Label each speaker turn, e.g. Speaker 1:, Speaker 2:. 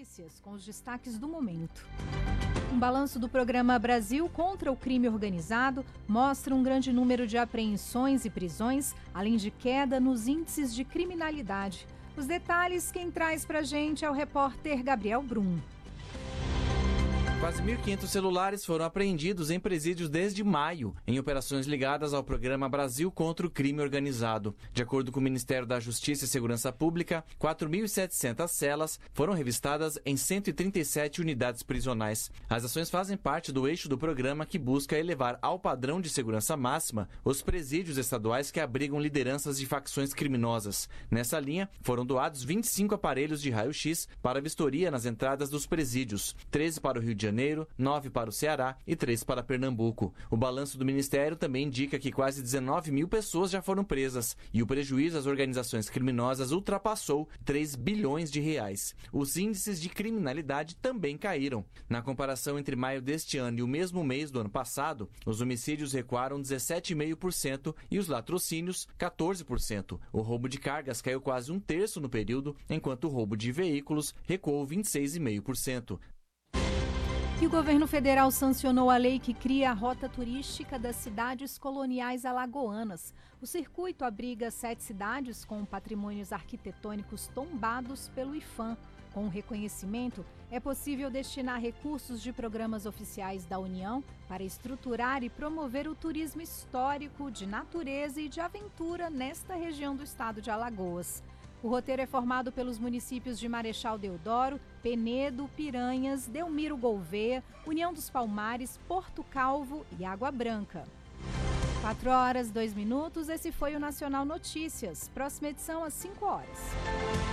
Speaker 1: Notícias, com os destaques do momento. Um balanço do programa Brasil contra o Crime Organizado mostra um grande número de apreensões e prisões, além de queda nos índices de criminalidade. Os detalhes quem traz pra gente é o repórter Gabriel Brum.
Speaker 2: Quase 1.500 celulares foram apreendidos em presídios desde maio, em operações ligadas ao programa Brasil contra o Crime Organizado. De acordo com o Ministério da Justiça e Segurança Pública, 4.700 celas foram revistadas em 137 unidades prisionais. As ações fazem parte do eixo do programa que busca elevar ao padrão de segurança máxima os presídios estaduais que abrigam lideranças de facções criminosas. Nessa linha, foram doados 25 aparelhos de raio-x para vistoria nas entradas dos presídios, 13 para o Rio de Janeiro, 9 para o Ceará e 3 para Pernambuco. O balanço do Ministério também indica que quase 19 mil pessoas já foram presas e o prejuízo às organizações criminosas ultrapassou 3 bilhões de reais. Os índices de criminalidade também caíram. Na comparação entre maio deste ano e o mesmo mês do ano passado, os homicídios recuaram 17,5% e os latrocínios 14%. O roubo de cargas caiu quase um terço no período, enquanto o roubo de veículos recuou 26,5%.
Speaker 1: E o governo federal sancionou a lei que cria a rota turística das cidades coloniais alagoanas. O circuito abriga 7 cidades com patrimônios arquitetônicos tombados pelo IPHAN. Com o reconhecimento, é possível destinar recursos de programas oficiais da União para estruturar e promover o turismo histórico, de natureza e de aventura nesta região do estado de Alagoas. O roteiro é formado pelos municípios de Marechal Deodoro, Penedo, Piranhas, Delmiro Gouveia, União dos Palmares, Porto Calvo e Água Branca. 4h02, esse foi o Nacional Notícias. Próxima edição às 5h.